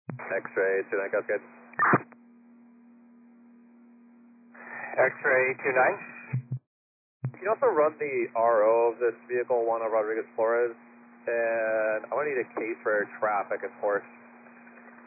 X-ray 29, that's good. X-ray 29. Can you also run the RO of this vehicle, Juana Rodriguez Flores? And I want to need a case for traffic, of course.